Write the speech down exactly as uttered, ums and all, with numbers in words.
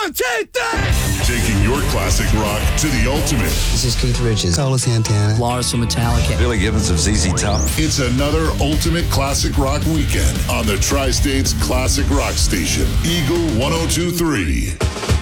One, two, three! Taking your classic rock to the ultimate. This is Keith Richards. Carlos Santana. Lars from Metallica. Billy Gibbons of Z Z Top. It's another ultimate classic rock weekend on the Tri-States Classic Rock Station, Eagle one oh two three.